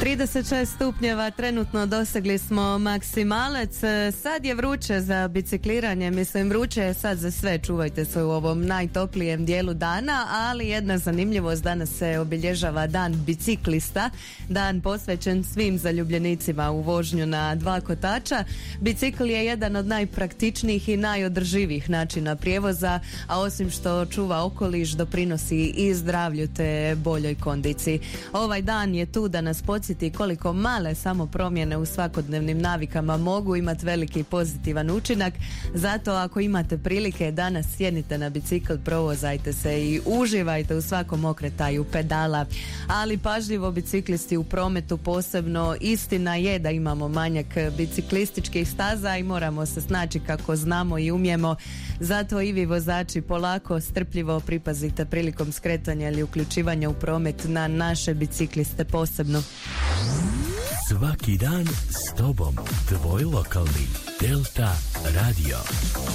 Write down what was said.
36 stupnjeva, trenutno dosegli smo maksimalac. Sad je vruće za bicikliranje, mislim vruće je sad za sve, čuvajte se u ovom najtoplijem dijelu dana, ali jedna zanimljivost, danas se obilježava dan biciklista, dan posvećen svim zaljubljenicima u vožnju na dva kotača. Bicikl je jedan od najpraktičnijih i najodrživijih načina prijevoza, a osim što čuva okoliš, doprinosi i zdravlju te boljoj kondiciji. Ovaj dan je tu da nas podsjeti koliko male samo promjene u svakodnevnim navikama mogu imati veliki pozitivan učinak. Zato ako imate prilike danas sjednite na bicikl, provozajte se i uživajte u svakom okretaju pedala. Ali pažljivo biciklisti u prometu posebno, istina je da imamo manjak biciklističkih staza i moramo se snaći kako znamo i umijemo. Zato i vi vozači polako, strpljivo pripazite prilikom skretanja ili uključivanja u promet na naše bicikliste posebno. Svaki dan s tobom, tvoj lokalni Delta Radio.